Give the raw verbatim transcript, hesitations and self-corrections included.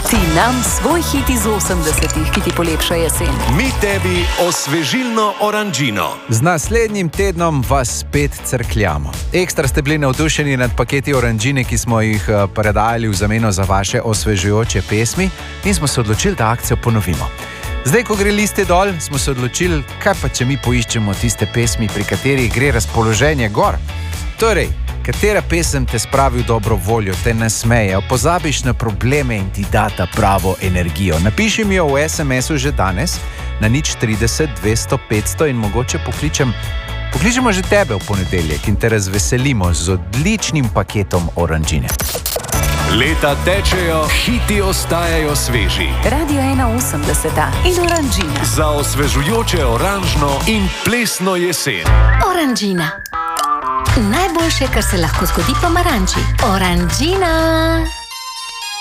Ti nam svoj hit iz osemdesetih, ki ti polepša jesen. Mi tebi osvežilno oranžino. Z naslednjim tednom vas spet crkljamo. Ekstra ste bili navdušeni nad paketi oranžine, ki smo jih predajali v zameno za vaše osvežujoče pesmi in smo se odločili, da akcijo ponovimo. Zdaj, ko gre liste dol, smo se odločili, kaj pa če mi poiščemo tiste pesmi, pri katerih gre razpoloženje gor. Torej, katera pesem te spravi v dobro voljo, te nasmeje, pozabiš na probleme in ti data pravo energijo. Napiši mi jo v es em esu že danes na nič trideset dvesto petsto in mogoče pokličem, pokličemo že tebe v ponedeljek in te razveselimo z odličnim paketom oranžine. Leta tečejo, hiti ostajajo sveži. Radio ena osemdeseta in oranžina. Za osvežujoče oranžno in plesno jesen. Oranžina. Najboljše, kar se lahko zgodi pomaranči. Oranžina.